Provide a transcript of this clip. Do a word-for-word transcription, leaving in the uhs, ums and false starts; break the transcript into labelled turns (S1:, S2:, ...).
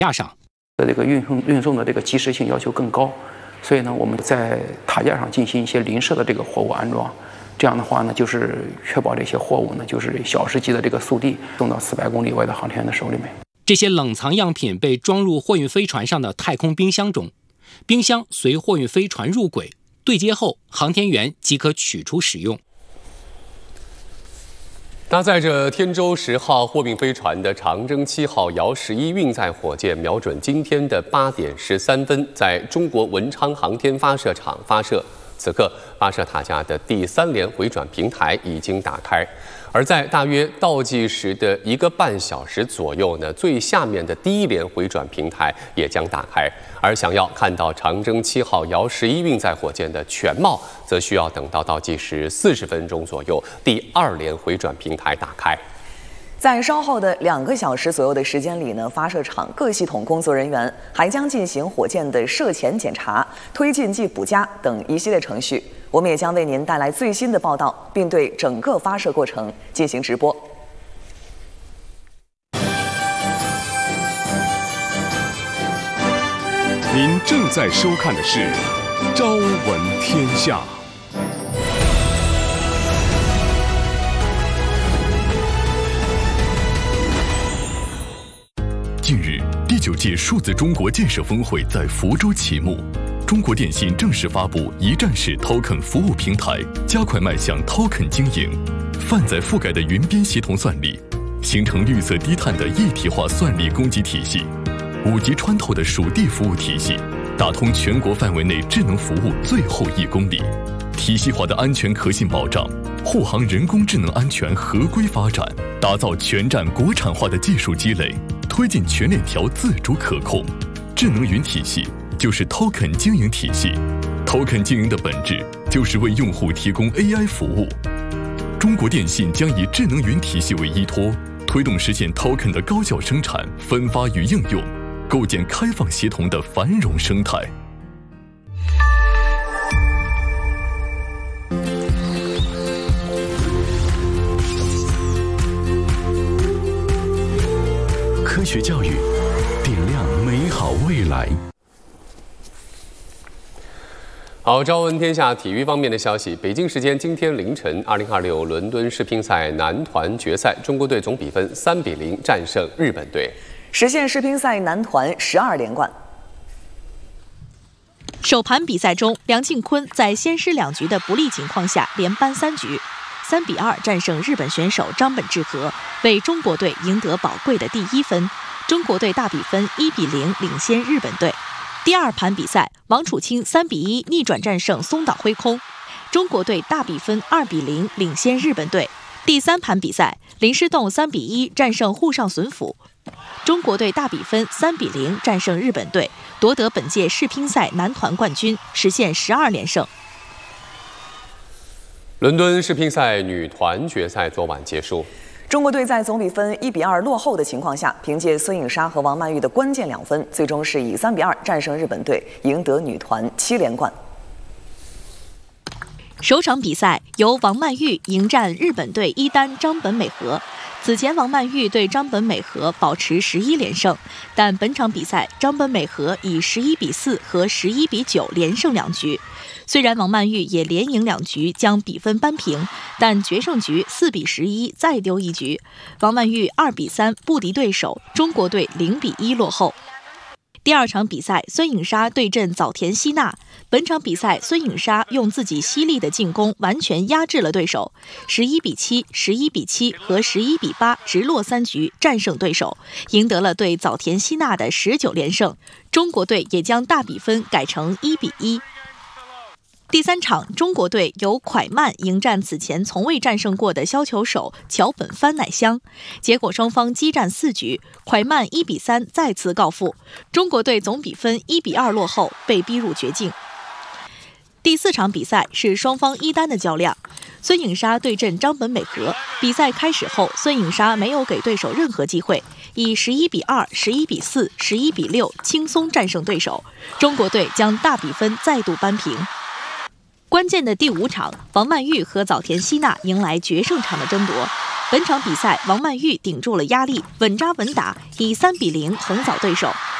S1: 架上。
S2: 的这个运送运送的这个及时性要求更高，所以呢，我们在塔架上进行一些临时的这个货物安装。这样的话呢，就是确保这些货物呢，就是小时级的这个速递送到四百公里外的航天员的手里面。
S1: 这些冷藏样品被装入货运飞船上的太空冰箱中，冰箱随货运飞船入轨，对接后，航天员即可取出使用。
S3: 搭载着天舟十号货运飞船的长征七号遥十一运载火箭，瞄准今天的八点十三分，在中国文昌航天发射场发射。此刻，发射塔架的第三连回转平台已经打开，而在大约倒计时的一个半小时左右呢，最下面的第一连回转平台也将打开。而想要看到长征七号遥十一运载火箭的全貌，则需要等到倒计时四十分钟左右，第二连回转平台打开。
S4: 在稍后的两个小时左右的时间里呢，发射场各系统工作人员还将进行火箭的射前检查、推进剂补加等一系列程序。我们也将为您带来最新的报道，并对整个发射过程进行直播。
S5: 您正在收看的是《朝闻天下》。近日，第九届数字中国建设峰会在福州启幕。中国电信正式发布一站式 Token 服务平台，加快迈向 Token 经营。泛载覆盖的云边协同算力，形成绿色低碳的一体化算力供给体系。五 G 穿透的属地服务体系，打通全国范围内智能服务最后一公里。体系化的安全可信保障，护航人工智能安全合规发展，打造全站国产化的技术积累。推进全链条自主可控，智能云体系就是 Token 经营体系。Token 经营的本质就是为用户提供 A I 服务。中国电信将以智能云体系为依托，推动实现 Token 的高效生产、分发与应用，构建开放协同的繁荣生态。科学教育，点亮美好未来。
S3: 好，朝闻天下体育方面的消息，北京时间今天凌晨，二零二六伦敦世乒赛男团决赛，中国队总比分三比零战胜日本队，
S4: 实现世乒赛男团十二连冠。
S6: 首盘比赛中，梁靖昆在先失两局的不利情况下，连扳三局。三比二战胜日本选手张本智和，为中国队赢得宝贵的第一分。中国队大比分一比零领先日本队。第二盘比赛，王楚钦三比一逆转战胜松岛辉空，中国队大比分二比零领先日本队。第三盘比赛，林诗栋三比一战胜沪上隼辅，中国队大比分三比零战胜日本队，夺得本届世乒赛男团冠军，实现十二连胜。
S3: 伦敦世乒赛女团决赛昨晚结束，
S4: 中国队在总比分一比二落后的情况下，凭借孙颖莎和王曼玉的关键两分，最终是以三比二战胜日本队，赢得女团七连冠。
S6: 首场比赛由王曼玉迎战日本队一单张本美和。此前，王曼玉对张本美和保持十一连胜，但本场比赛张本美和以十一比四和十一比九连胜两局。虽然王曼玉也连赢两局，将比分扳平，但决胜局四比十一再丢一局，王曼玉二比三不敌对手，中国队零比一落后。第二场比赛，孙颖莎对阵早田希娜。本场比赛，孙颖莎用自己犀利的进攻完全压制了对手，十一比七、十一比七和十一比八直落三局战胜对手，赢得了对早田希娜的十九连胜。中国队也将大比分改成一比一。第三场，中国队由蒯曼迎战此前从未战胜过的削球手桥本帆乃香，结果双方激战四局，蒯曼一比三再次告负，中国队总比分一比二落后，被逼入绝境。第四场比赛是双方一单的较量，孙颖莎对阵张本美和。比赛开始后，孙颖莎没有给对手任何机会，以十一比二、十一比四、十一比六轻松战胜对手，中国队将大比分再度扳平。关键的第五场，王曼玉和早田希娜迎来决胜场的争夺。 本场比赛，王曼玉顶住了压力，稳扎稳打，以三比零横扫对手。